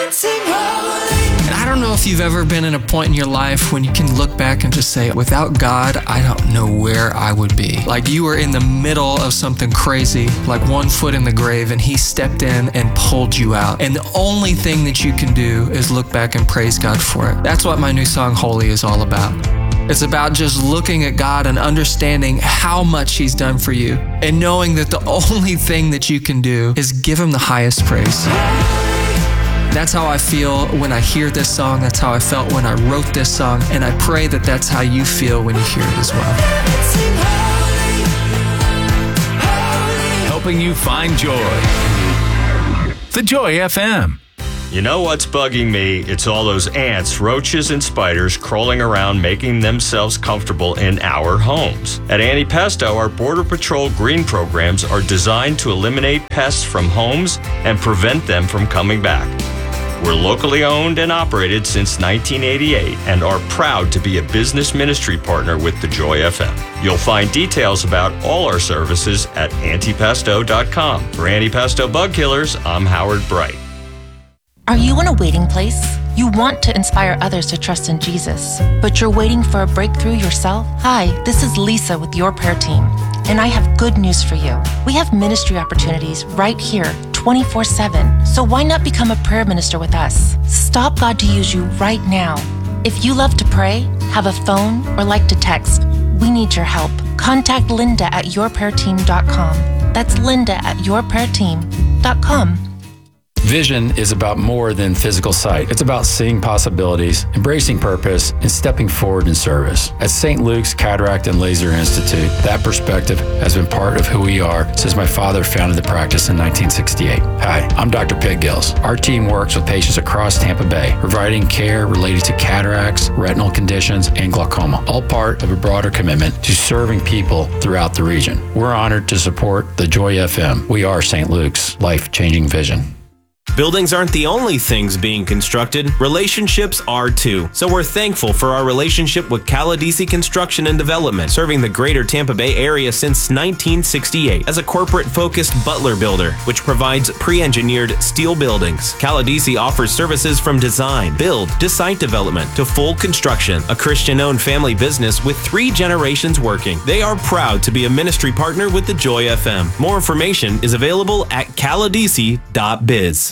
And I don't know if you've ever been in a point in your life when you can look back and just say, without God, I don't know where I would be. Like you were in the middle of something crazy, like one foot in the grave, and He stepped in and pulled you out. And the only thing that you can do is look back and praise God for it. That's what my new song, Holy, is all about. It's about just looking at God and understanding how much He's done for you and knowing that the only thing that you can do is give Him the highest praise. That's how I feel when I hear this song. That's how I felt when I wrote this song. And I pray that that's how you feel when you hear it as well. Helping you find joy. The Joy FM. You know what's bugging me? It's all those ants, roaches, and spiders crawling around making themselves comfortable in our homes. At Antipesto, our Border Patrol green programs are designed to eliminate pests from homes and prevent them from coming back. We're locally owned and operated since 1988 and are proud to be a business ministry partner with the Joy FM. You'll find details about all our services at antipesto.com. For Antipesto Bug Killers, I'm Howard Bright. Are you in a waiting place? You want to inspire others to trust in Jesus, but you're waiting for a breakthrough yourself? Hi, this is Lisa with Your Prayer Team, and I have good news for you. We have ministry opportunities right here, 24/7. So why not become a prayer minister with us? Stop God to use you right now. If you love to pray, have a phone, or like to text, we need your help. Contact Linda at yourprayerteam.com. That's Linda at yourprayerteam.com. Vision is about more than physical sight. It's about seeing possibilities, embracing purpose, and stepping forward in service. At St. Luke's Cataract and Laser Institute, that perspective has been part of who we are since my father founded the practice in 1968. Hi, I'm Dr. Pitt Gills. Our team works with patients across Tampa Bay, providing care related to cataracts, retinal conditions, and glaucoma, all part of a broader commitment to serving people throughout the region. We're honored to support the Joy FM. We are St. Luke's life-changing vision. Buildings aren't the only things being constructed, relationships are too. So we're thankful for our relationship with Caladisi Construction and Development, serving the greater Tampa Bay area since 1968 as a corporate-focused butler builder, which provides pre-engineered steel buildings. Caladisi offers services from design, build, to site development, to full construction, a Christian-owned family business with 3 generations working. They are proud to be a ministry partner with the Joy FM. More information is available at caladisi.biz.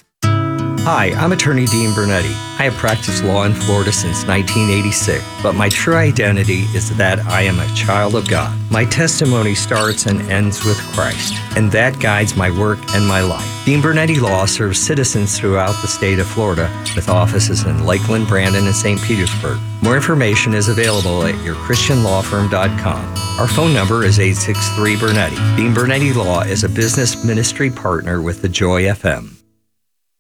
Hi, I'm attorney Dean Bernetti. I have practiced law in Florida since 1986, but my true identity is that I am a child of God. My testimony starts and ends with Christ, and that guides my work and my life. Dean Bernetti Law serves citizens throughout the state of Florida with offices in Lakeland, Brandon, and St. Petersburg. More information is available at yourchristianlawfirm.com. Our phone number is 863-BERNETTI. Dean Bernetti Law is a business ministry partner with the Joy FM.